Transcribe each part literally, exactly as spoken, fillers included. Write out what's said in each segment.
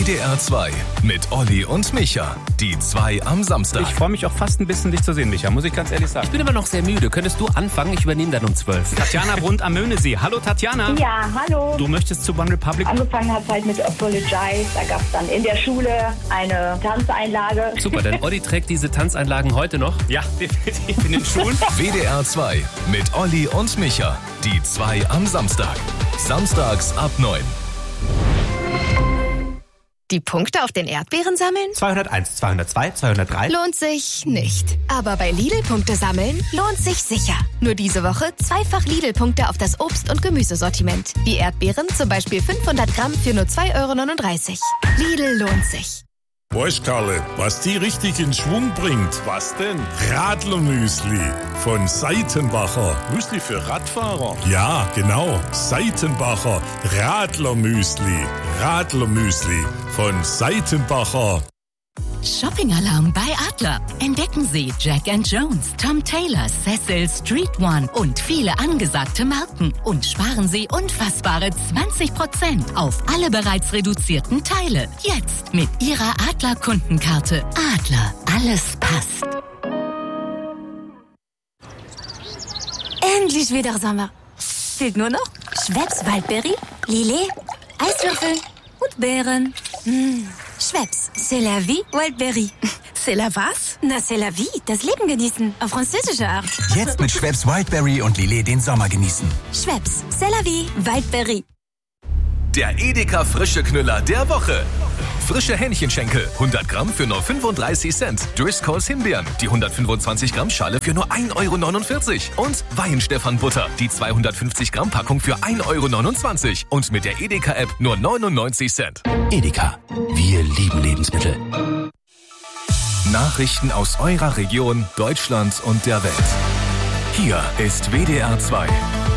D R zwei mit Olli und Micha. Die zwei am Samstag. Ich freue mich auch fast ein bisschen, dich zu sehen, Micha, muss ich ganz ehrlich sagen. Ich bin aber noch sehr müde. Könntest du anfangen? Ich übernehme dann um zwölf. Tatjana Brund am Möhnesee. Hallo Tatjana. Ja, hallo. Du möchtest zu One Republic? Angefangen hat es halt mit Apologize. Da gab es dann in der Schule eine Tanzeinlage. Super, denn Olli trägt diese Tanzeinlagen heute noch. Ja, definitiv in den Schulen. W D R zwei mit Olli und Micha. Die zwei am Samstag. Samstags ab neun. Die Punkte auf den Erdbeeren sammeln? zweihunderteins, zweihundertzwei, zweihundertdrei. Lohnt sich nicht. Aber bei Lidl Punkte sammeln lohnt sich sicher. Nur diese Woche zweifach Lidl-Punkte auf das Obst- und Gemüsesortiment. Wie Erdbeeren, zum Beispiel fünfhundert Gramm für nur zwei Euro neununddreißig. Lidl lohnt sich. Weißt Karle, was die richtig in Schwung bringt? Was denn? Radlermüsli von Seitenbacher. Müsli für Radfahrer? Ja, genau. Seitenbacher Radlermüsli. Radlermüsli von Seitenbacher. Shopping-Alarm bei Adler. Entdecken Sie Jack and Jones, Tom Taylor, Cecil, Street One und viele angesagte Marken. Und sparen Sie unfassbare zwanzig Prozent auf alle bereits reduzierten Teile. Jetzt mit Ihrer Adler-Kundenkarte. Adler, alles passt. Endlich wieder Sommer. Fehlt nur noch Schweppes Waldberry, Lillet, Eiswürfel und Beeren. Mmh. Schweppes, c'est la vie, Wildberry. C'est la was? Na, c'est la vie, das Leben genießen, auf französische Art. Jetzt mit Schweppes Wildberry und Lillet den Sommer genießen. Schweppes, c'est la vie, Wildberry. Der Edeka frische Knüller der Woche. Frische Hähnchenschenkel, hundert Gramm für nur fünfunddreißig Cent. Driscolls Himbeeren, die hundertfünfundzwanzig Gramm Schale für nur ein Euro neunundvierzig. Und Weihenstephan-Butter, die zweihundertfünfzig Gramm Packung für ein Euro neunundzwanzig. Und mit der Edeka-App nur neunundneunzig Cent. Edeka, wir lieben Lebensmittel. Nachrichten aus eurer Region, Deutschland und der Welt. Hier ist W D R zwei.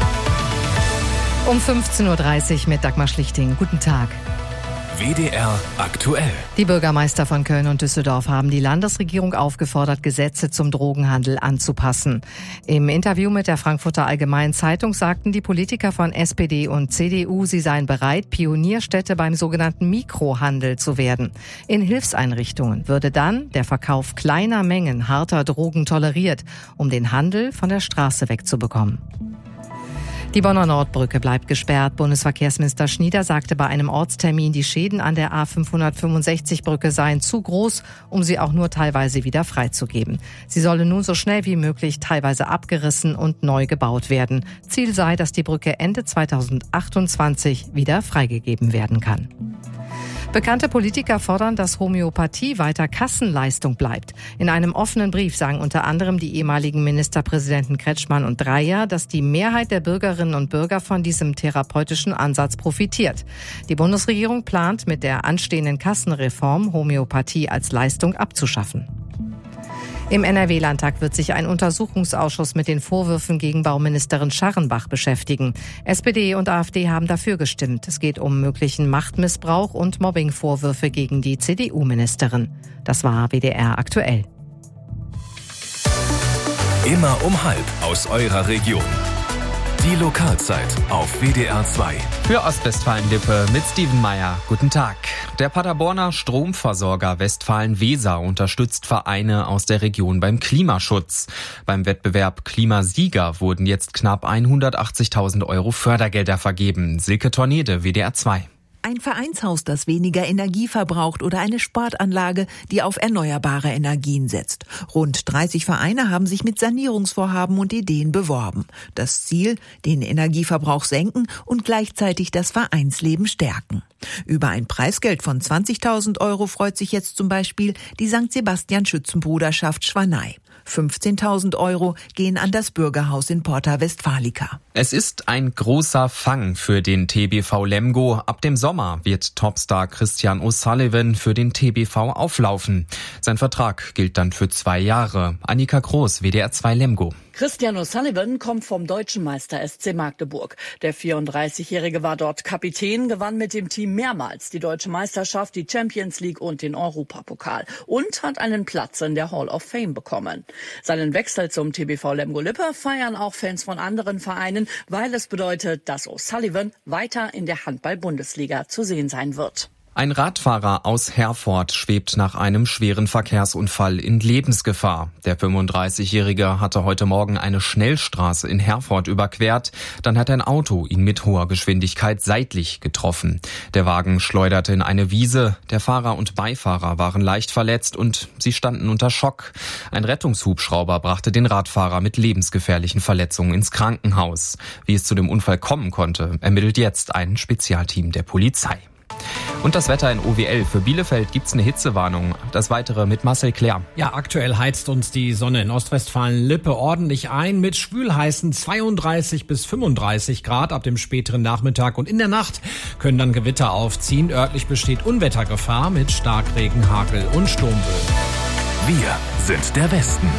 Um fünfzehn Uhr dreißig mit Dagmar Schlichting. Guten Tag. W D R aktuell. Die Bürgermeister von Köln und Düsseldorf haben die Landesregierung aufgefordert, Gesetze zum Drogenhandel anzupassen. Im Interview mit der Frankfurter Allgemeinen Zeitung sagten die Politiker von S P D und C D U, sie seien bereit, Pionierstädte beim sogenannten Mikrohandel zu werden. In Hilfseinrichtungen würde dann der Verkauf kleiner Mengen harter Drogen toleriert, um den Handel von der Straße wegzubekommen. Die Bonner Nordbrücke bleibt gesperrt. Bundesverkehrsminister Schnieder sagte bei einem Ortstermin, die Schäden an der A fünfhundertfünfundsechzig Brücke seien zu groß, um sie auch nur teilweise wieder freizugeben. Sie solle nun so schnell wie möglich teilweise abgerissen und neu gebaut werden. Ziel sei, dass die Brücke Ende zweitausendachtundzwanzig wieder freigegeben werden kann. Bekannte Politiker fordern, dass Homöopathie weiter Kassenleistung bleibt. In einem offenen Brief sagen unter anderem die ehemaligen Ministerpräsidenten Kretschmann und Dreyer, dass die Mehrheit der Bürgerinnen und Bürger von diesem therapeutischen Ansatz profitiert. Die Bundesregierung plant mit der anstehenden Kassenreform Homöopathie als Leistung abzuschaffen. Im N R W-Landtag wird sich ein Untersuchungsausschuss mit den Vorwürfen gegen Bauministerin Scharrenbach beschäftigen. S P D und AfD haben dafür gestimmt. Es geht um möglichen Machtmissbrauch und Mobbingvorwürfe gegen die C D U-Ministerin. Das war W D R aktuell. Immer um halb aus eurer Region. Die Lokalzeit auf W D R zwei. Für Ostwestfalen-Lippe mit Steven Meyer. Guten Tag. Der Paderborner Stromversorger Westfalen-Weser unterstützt Vereine aus der Region beim Klimaschutz. Beim Wettbewerb Klimasieger wurden jetzt knapp hundertachtzigtausend Euro Fördergelder vergeben. Silke Tornede, W D R zwei. Ein Vereinshaus, das weniger Energie verbraucht oder eine Sportanlage, die auf erneuerbare Energien setzt. Rund dreißig Vereine haben sich mit Sanierungsvorhaben und Ideen beworben. Das Ziel, den Energieverbrauch senken und gleichzeitig das Vereinsleben stärken. Über ein Preisgeld von zwanzigtausend Euro freut sich jetzt zum Beispiel die Sankt Sebastian Schützenbruderschaft Schwanei. fünfzehntausend Euro gehen an das Bürgerhaus in Porta Westfalica. Es ist ein großer Fang für den T B V Lemgo. Ab dem Sommer wird Topstar Christian O'Sullivan für den T B V auflaufen. Sein Vertrag gilt dann für zwei Jahre. Annika Groß, W D R zwei Lemgo. Christian O'Sullivan kommt vom deutschen Meister S C Magdeburg. Der vierunddreißigjährige war dort Kapitän, gewann mit dem Team mehrmals die deutsche Meisterschaft, die Champions League und den Europapokal und hat einen Platz in der Hall of Fame bekommen. Seinen Wechsel zum T B V Lemgo-Lippe feiern auch Fans von anderen Vereinen, weil es bedeutet, dass O'Sullivan weiter in der Handball-Bundesliga zu sehen sein wird. Ein Radfahrer aus Herford schwebt nach einem schweren Verkehrsunfall in Lebensgefahr. Der fünfunddreißigjährige hatte heute Morgen eine Schnellstraße in Herford überquert. Dann hat ein Auto ihn mit hoher Geschwindigkeit seitlich getroffen. Der Wagen schleuderte in eine Wiese. Der Fahrer und Beifahrer waren leicht verletzt und sie standen unter Schock. Ein Rettungshubschrauber brachte den Radfahrer mit lebensgefährlichen Verletzungen ins Krankenhaus. Wie es zu dem Unfall kommen konnte, ermittelt jetzt ein Spezialteam der Polizei. Und das Wetter in O W L. Für Bielefeld gibt's eine Hitzewarnung. Das Weitere mit Marcel Claire. Ja, aktuell heizt uns die Sonne in Ostwestfalen-Lippe ordentlich ein mit schwülheißen zweiunddreißig bis fünfunddreißig Grad ab dem späteren Nachmittag. Und in der Nacht können dann Gewitter aufziehen. Örtlich besteht Unwettergefahr mit Starkregen, Hagel und Sturmböen. Wir sind der Westen.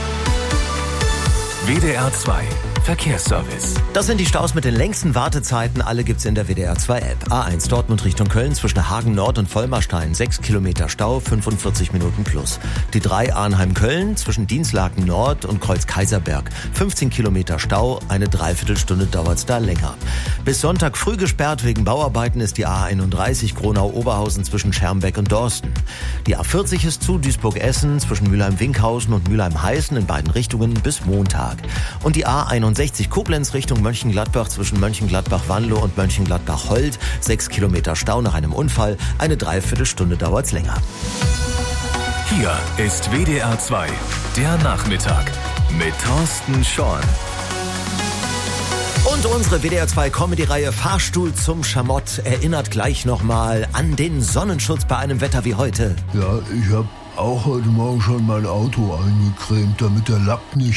W D R zwei Verkehrsservice. Das sind die Staus mit den längsten Wartezeiten. Alle gibt's in der W D R zwei App. A eins Dortmund Richtung Köln zwischen Hagen Nord und Vollmarstein. sechs Kilometer Stau, fünfundvierzig Minuten plus. Die drei Arnheim-Köln zwischen Dienstlaken Nord und Kreuz-Kaiserberg. fünfzehn Kilometer Stau, eine Dreiviertelstunde dauert's da länger. Bis Sonntag früh gesperrt wegen Bauarbeiten ist die A einunddreißig Gronau-Oberhausen zwischen Schermbeck und Dorsten. Die A vierzig ist zu Duisburg-Essen zwischen Mülheim-Winkhausen und Mülheim-Heißen in beiden Richtungen bis Montag. Und die A einundsechzig Koblenz Richtung Mönchengladbach zwischen Mönchengladbach-Wanlo und Mönchengladbach-Holt. Sechs Kilometer Stau nach einem Unfall. Eine Dreiviertelstunde dauert's länger. Hier ist W D R zwei, der Nachmittag mit Thorsten Schorn. Und unsere W D R zwei Comedy-Reihe Fahrstuhl zum Schamott erinnert gleich nochmal an den Sonnenschutz bei einem Wetter wie heute. Ja, ich habe auch heute Morgen schon mein Auto eingecremt, damit der Lack nicht